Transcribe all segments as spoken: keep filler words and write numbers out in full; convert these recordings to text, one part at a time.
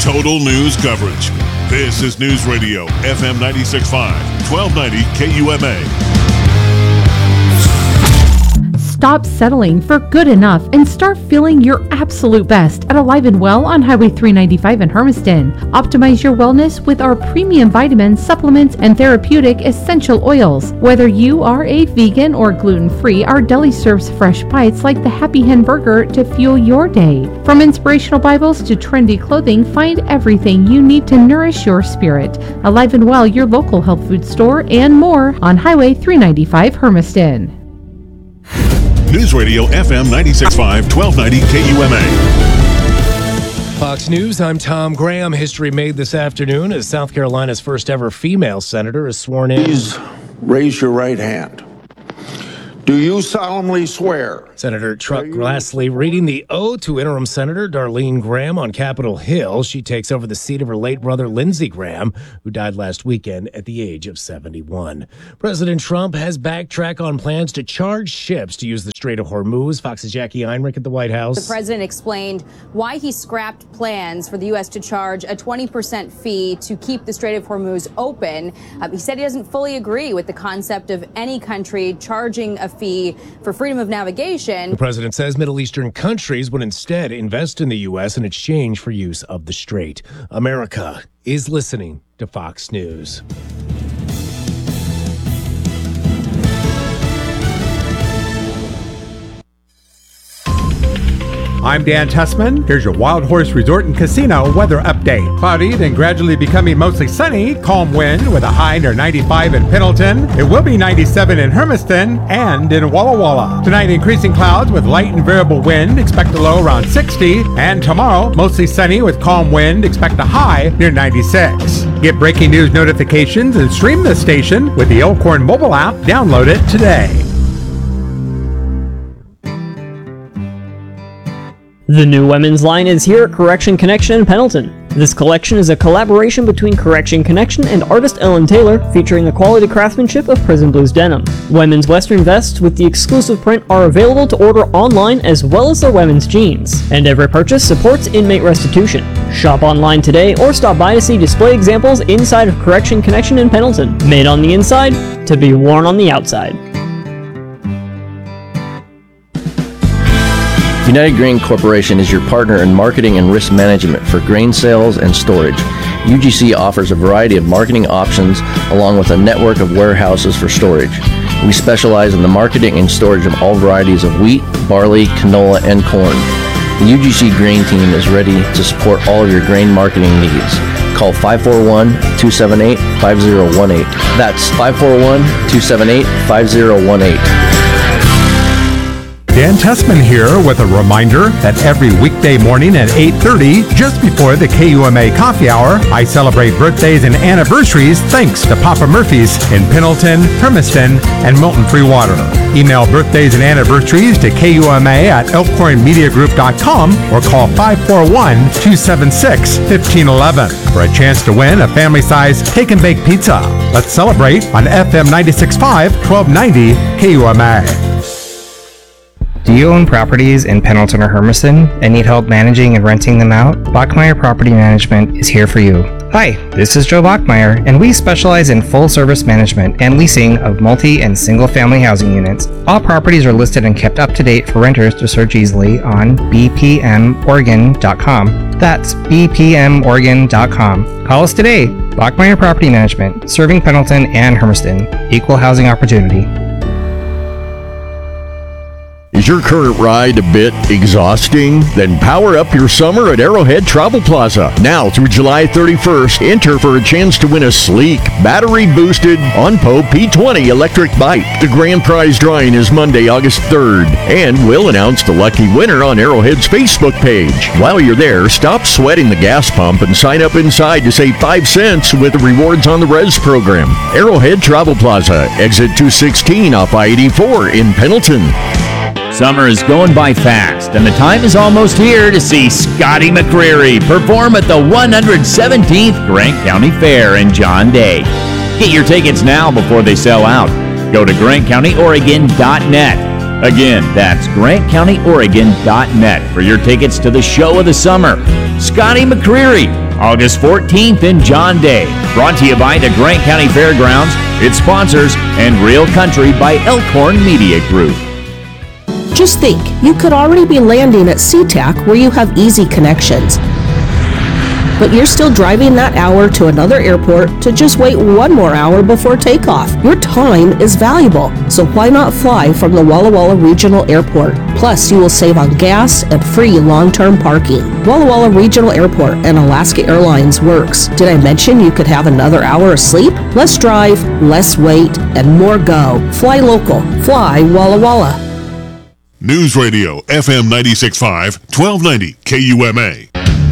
Total news coverage. This is News Radio, F M ninety-six point five, twelve ninety K U M A. Stop settling for good enough and start feeling your absolute best at Alive and Well on Highway three ninety-five in Hermiston. Optimize your wellness with our premium vitamins, supplements, and therapeutic essential oils. Whether you are a vegan or gluten-free, our deli serves fresh bites like the Happy Hen Burger to fuel your day. From inspirational Bibles to trendy clothing, find everything you need to nourish your spirit. Alive and Well, your local health food store, and more on Highway three ninety-five Hermiston. News Radio F M ninety-six point five, twelve ninety K U M A. Fox News, I'm Tom Graham. History made this afternoon as South Carolina's first ever female senator is sworn in. Please raise your right hand. Do you solemnly swear? Senator Chuck Grassley reading the oath to interim Senator Darlene Graham on Capitol Hill. She takes over the seat of her late brother Lindsey Graham, who died last weekend at the age of seventy-one. President Trump has backtracked on plans to charge ships to use the Strait of Hormuz. Fox's Jackie Heinrich at the White House. The president explained why he scrapped plans for the U S to charge a twenty percent fee to keep the Strait of Hormuz open. Uh, he said he doesn't fully agree with the concept of any country charging a fee for freedom of navigation. The president says Middle Eastern countries would instead invest in the U S in exchange for use of the strait. America is listening to Fox News. I'm Dan Tessman. Here's your Wild Horse Resort and Casino weather update. Cloudy, then gradually becoming mostly sunny. Calm wind with a high near ninety-five in Pendleton. It will be ninety-seven in Hermiston and in Walla Walla. Tonight, increasing clouds with light and variable wind. Expect a low around sixty. And tomorrow, mostly sunny with calm wind. Expect a high near ninety-six. Get breaking news notifications and stream the station with the Elkhorn mobile app. Download it today. The new women's line is here at Correction Connection in Pendleton. This collection is a collaboration between Correction Connection and artist Ellen Taylor, featuring the quality craftsmanship of Prison Blues denim. Women's western vests with the exclusive print are available to order online, as well as their women's jeans. And every purchase supports inmate restitution. Shop online today or stop by to see display examples inside of Correction Connection in Pendleton. Made on the inside to be worn on the outside. United Grain Corporation is your partner in marketing and risk management for grain sales and storage. U G C offers a variety of marketing options along with a network of warehouses for storage. We specialize in the marketing and storage of all varieties of wheat, barley, canola, and corn. The U G C Grain Team is ready to support all of your grain marketing needs. Call five four one, two seven eight, five zero one eight. That's five four one, two seven eight, five zero one eight. Dan Tessman here with a reminder that every weekday morning at eight thirty, just before the K U M A coffee hour, I celebrate birthdays and anniversaries thanks to Papa Murphy's in Pendleton, Hermiston, and Milton Free Water. Email birthdays and anniversaries to K U M A at elkhorn media group dot com or call five four one, two seven six, one five one one for a chance to win a family-size take and bake pizza. Let's celebrate on F M ninety-six point five, twelve ninety K U M A. Do you own properties in Pendleton or Hermiston and need help managing and renting them out? Bachmeyer Property Management is here for you. Hi, this is Joe Bachmeyer, and we specialize in full-service management and leasing of multi- and single-family housing units. All properties are listed and kept up to date for renters to search easily on b p m oregon dot com. That's b p m oregon dot com. Call us today. Bachmeyer Property Management, serving Pendleton and Hermiston. Equal housing opportunity. Is your current ride a bit exhausting? Then power up your summer at Arrowhead Travel Plaza. Now through July thirty-first, enter for a chance to win a sleek, battery-boosted OnPo P twenty electric bike. The grand prize drawing is Monday, August third, and we'll announce the lucky winner on Arrowhead's Facebook page. While you're there, stop sweating the gas pump and sign up inside to save five cents with the Rewards on the Res program. Arrowhead Travel Plaza, exit two sixteen off I eighty-four in Pendleton. Summer is going by fast, and the time is almost here to see Scotty McCreery perform at the one hundred seventeenth Grant County Fair in John Day. Get your tickets now before they sell out. Go to grant county oregon dot net. Again, that's grant county oregon dot net for your tickets to the show of the summer. Scotty McCreery, August fourteenth in John Day. Brought to you by the Grant County Fairgrounds, its sponsors, and Real Country by Elkhorn Media Group. Just think, you could already be landing at SeaTac where you have easy connections. But you're still driving that hour to another airport to just wait one more hour before takeoff. Your time is valuable, so why not fly from the Walla Walla Regional Airport? Plus, you will save on gas and free long-term parking. Walla Walla Regional Airport and Alaska Airlines works. Did I mention you could have another hour of sleep? Less drive, less wait, and more go. Fly local. Fly Walla Walla. News Radio F M ninety-six point five, twelve ninety K U M A.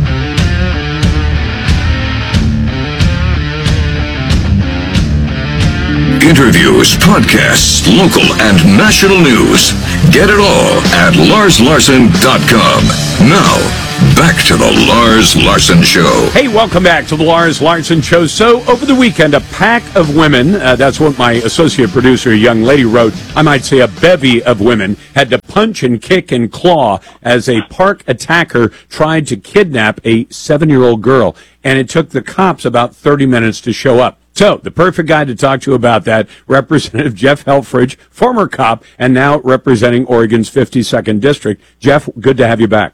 Interviews, podcasts, local and national news. Get it all at lars larson dot com. Now, back to the Lars Larson Show. Hey, welcome back to the Lars Larson Show. So, over the weekend, a pack of women, uh, that's what my associate producer, a young lady, wrote, I might say a bevy of women, had to punch and kick and claw as a park attacker tried to kidnap a seven-year-old girl. And it took the cops about thirty minutes to show up. So, the perfect guy to talk to about that, Representative Jeff Helfrich, former cop, and now representing Oregon's fifty-second District. Jeff, good to have you back.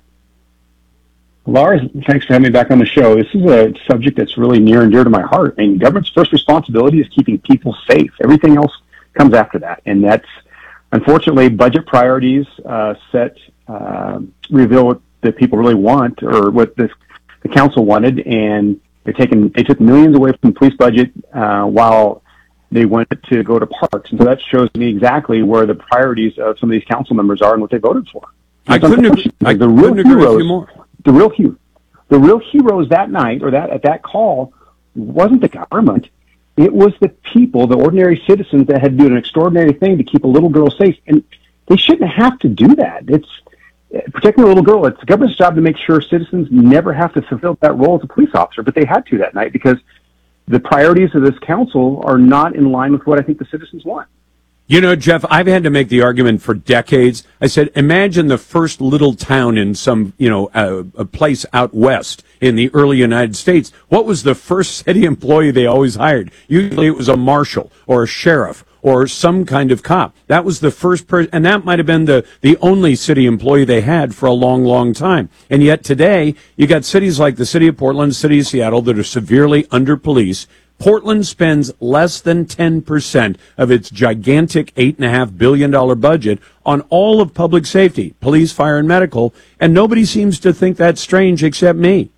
Lars, thanks for having me back on the show. This is a subject that's really near and dear to my heart. I mean, government's first responsibility is keeping people safe. Everything else comes after that. And that's, unfortunately, budget priorities uh, set, uh, reveal what the people really want or what this, the council wanted, and they're taking, they took millions away from the police budget uh, while they went to go to parks. And so that shows me exactly where the priorities of some of these council members are and what they voted for. I couldn't, agree, I the real couldn't agree heroes, with you more. The real, the real heroes that night or that at that call wasn't the government. It was the people, the ordinary citizens that had to do an extraordinary thing to keep a little girl safe. And they shouldn't have to do that. It's protecting a little girl. It's the government's job to make sure citizens never have to fulfill that role as a police officer. But they had to that night because the priorities of this council are not in line with what I think the citizens want. You know, Jeff, I've had to make the argument for decades. I said, imagine the first little town in some, you know, uh, a place out west in the early United States. What was the first city employee they always hired? Usually it was a marshal or a sheriff or some kind of cop. That was the first person, and that might have been the, the only city employee they had for a long, long time. And yet today, you got cities like the city of Portland, city of Seattle that are severely under-policed. Portland spends less than ten percent of its gigantic eight point five billion dollars budget on all of public safety, police, fire, and medical, and nobody seems to think that's strange except me.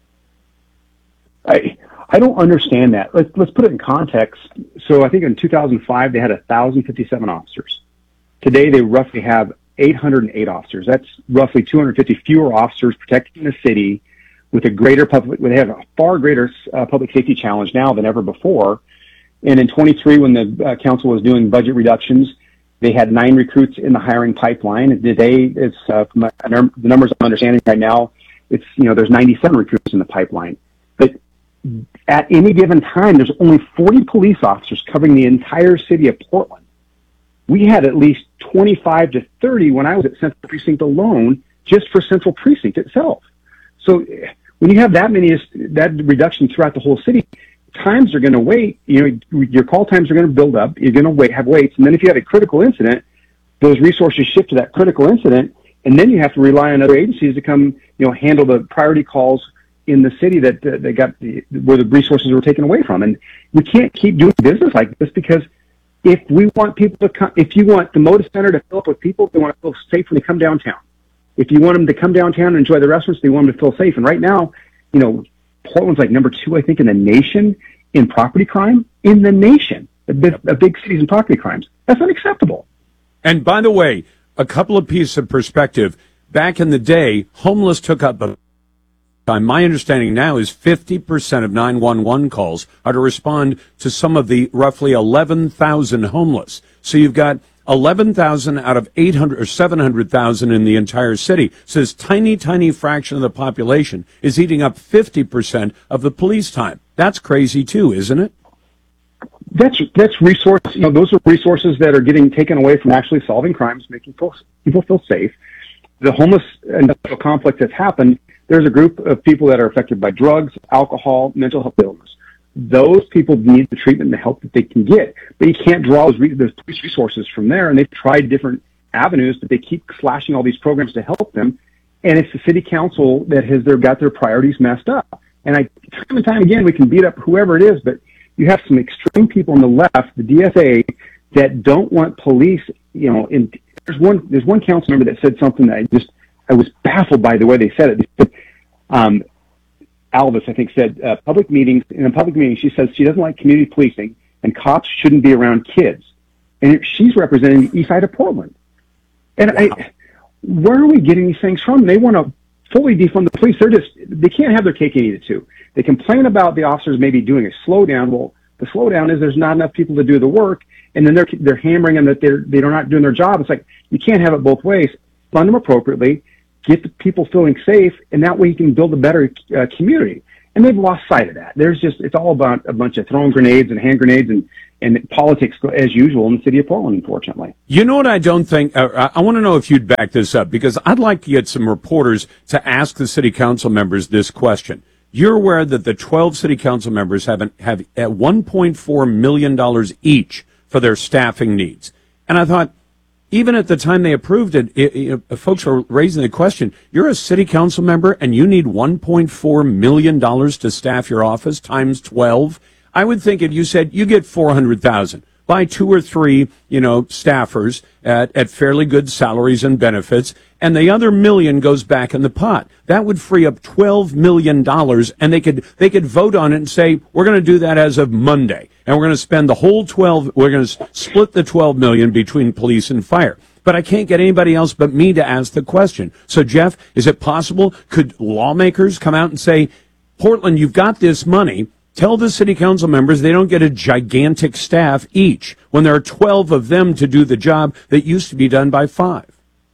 I I don't understand that. Let's, let's put it in context. So I think in two thousand five, they had one thousand fifty-seven officers. Today, they roughly have eight hundred eight officers. That's roughly two hundred fifty fewer officers protecting the city, with a greater public, they have a far greater uh, public safety challenge now than ever before. And in twenty-three, when the uh, council was doing budget reductions, they had nine recruits in the hiring pipeline. And today, it's uh, from the numbers I'm understanding right now, it's, you know, there's ninety-seven recruits in the pipeline. But at any given time, there's only forty police officers covering the entire city of Portland. We had at least twenty-five to thirty when I was at Central Precinct alone, just for Central Precinct itself. So when you have that many, that reduction throughout the whole city, times are going to wait. You know, your call times are going to build up. You're going to wait, have waits. And then if you have a critical incident, those resources shift to that critical incident. And then you have to rely on other agencies to come, you know, handle the priority calls in the city that uh, they got the, where the resources were taken away from. And we can't keep doing business like this because if we want people to come, if you want the Moda Center to fill up with people, they want to feel safe when they come downtown. If you want them to come downtown and enjoy the restaurants, they want them to feel safe. And right now, you know, Portland's like number two, I think, in the nation in property crime. In the nation, a big, a big cities in property crimes. That's unacceptable. And by the way, a couple of pieces of perspective. Back in the day, homeless took up a time. My understanding now is fifty percent of nine one one calls are to respond to some of the roughly eleven thousand homeless. So you've got eleven thousand out of eight hundred or seven hundred thousand in the entire city. So this tiny, tiny fraction of the population is eating up fifty percent of the police time. That's crazy too, isn't it? That's, that's resource, you know, those are resources that are getting taken away from actually solving crimes, making people, people feel safe. The homeless industrial complex that's happened, there's a group of people that are affected by drugs, alcohol, mental health illness. Those people need the treatment and the help that they can get. But you can't draw those, re- those police resources from there. And they've tried different avenues, but they keep slashing all these programs to help them. And it's the city council that has their, got their priorities messed up. And I, time and time again, we can beat up whoever it is, but you have some extreme people on the left, the D F A, that don't want police, you know, in, there's one, there's one council member that said something that I just, I was baffled by the way they said it. They said, um, Alvis, I think, said, uh, public meetings, in a public meeting, she says she doesn't like community policing and cops shouldn't be around kids. And she's representing the east side of Portland. And wow. I, where are we getting these things from? They want to fully defund the police. They're just, they can't have their cake and eat it too. They complain about the officers maybe doing a slowdown. Well, the slowdown is there's not enough people to do the work. And then they're, they're hammering them that they're, they're not doing their job. It's like, you can't have it both ways. Fund them appropriately, get the people feeling safe, and that way you can build a better uh, community. And they've lost sight of that. There's just, it's all about a bunch of throwing grenades and hand grenades and, and politics as usual in the city of Portland, unfortunately. You know what I don't think, uh, I want to know if you'd back this up, because I'd like to get some reporters to ask the city council members this question. You're aware that the twelve city council members have, an, have at one point four million dollars each for their staffing needs. And I thought, even at the time they approved it, it, it, folks were raising the question, you're a city council member and you need one point four million dollars to staff your office times twelve. I would think if you said you get four hundred thousand dollars, buy two or three, you know, staffers at, at fairly good salaries and benefits, and the other million goes back in the pot. That would free up twelve million dollars, and they could they could vote on it and say, we're going to do that as of Monday, and we're going to spend the whole twelve, we're going to split the twelve million between police and fire. But I can't get anybody else but me to ask the question. So, Jeff, is it possible, could lawmakers come out and say, Portland, you've got this money, tell the city council members they don't get a gigantic staff each when there are twelve of them to do the job that used to be done by five?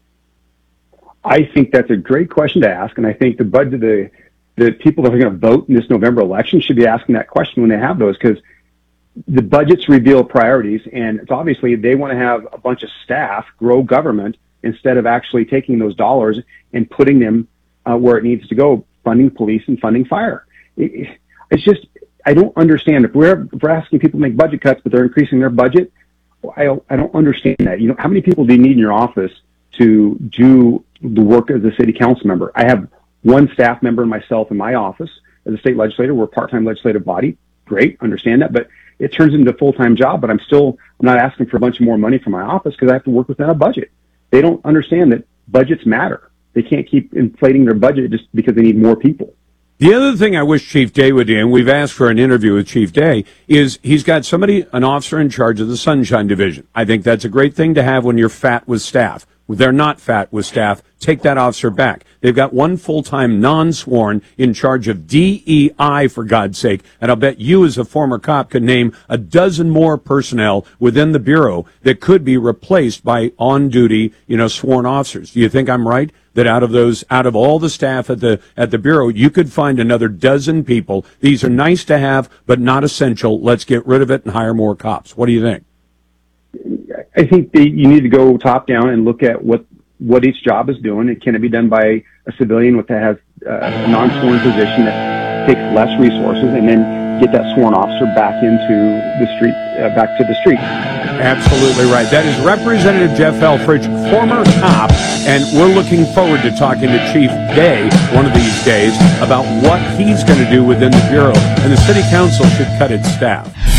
I think that's a great question to ask, and I think the budget, the the people that are going to vote in this November election should be asking that question when they have those, because the budgets reveal priorities, and it's obviously they want to have a bunch of staff grow government instead of actually taking those dollars and putting them uh, where it needs to go, funding police and funding fire. It, it's just, I don't understand. If we're, if we're asking people to make budget cuts, but they're increasing their budget, I, I don't understand that. You know, how many people do you need in your office to do the work as a city council member? I have one staff member and myself in my office as a state legislator. We're a part-time legislative body. Great, understand that, but it turns into a full-time job, but I'm still I'm not asking for a bunch more money from my office because I have to work within a budget. They don't understand that budgets matter. They can't keep inflating their budget just because they need more people. The other thing I wish Chief Day would do, and we've asked for an interview with Chief Day, is he's got somebody, an officer in charge of the Sunshine Division. I think that's a great thing to have when you're fat with staff. They're not fat with staff. Take that officer back. They've got one full-time non-sworn in charge of D E I, for God's sake. And I'll bet you as a former cop could name a dozen more personnel within the Bureau that could be replaced by on-duty, you know, sworn officers. Do you think I'm right? That out of those, out of all the staff at the, at the Bureau, you could find another dozen people. These are nice to have, but not essential. Let's get rid of it and hire more cops. What do you think? I think the, you need to go top down and look at what, what each job is doing. It can it be done by a civilian with that has uh, a non-sworn position that takes less resources, and then get that sworn officer back into the street, uh, back to the street. Absolutely right. That is Representative Jeff Helfrich, former cop, and we're looking forward to talking to Chief Day one of these days about what he's going to do within the Bureau, and the City Council should cut its staff.